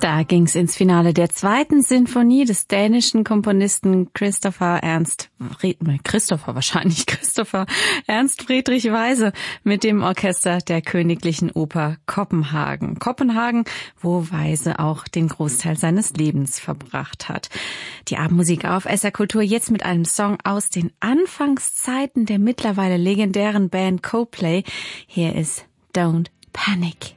Da ging's ins Finale der zweiten Sinfonie des dänischen Komponisten Christopher Ernst Friedrich Weise mit dem Orchester der Königlichen Oper Kopenhagen. Kopenhagen, wo Weise auch den Großteil seines Lebens verbracht hat. Die Abendmusik auf SR Kultur jetzt mit einem Song aus den Anfangszeiten der mittlerweile legendären Band Coldplay. Hier ist Don't Panic.